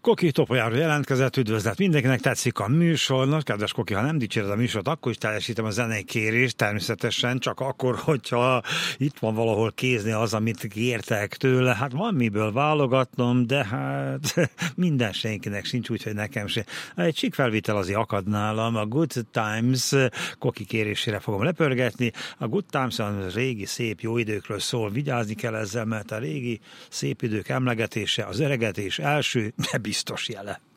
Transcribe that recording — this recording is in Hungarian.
Koki Topolyáról jelentkezett, üdvözlet mindenkinek, tetszik a műsor. Nos, kedves Koki, ha nem dicséred a műsort, akkor is teljesítem a zenei kérést, természetesen csak akkor, hogyha itt van valahol kézni az, amit kértek tőle. Hát van miből válogatnom, de hát minden senkinek sincs, úgyhogy nekem se. Egy csík felvétel azért akad nálam, a Good Times Koki kérésére fogom lepörgetni. A Good Times a régi szép jó időkről szól, vigyázni kell ezzel, mert a régi szép idők emlegetése az öregetés első, de biztos jele.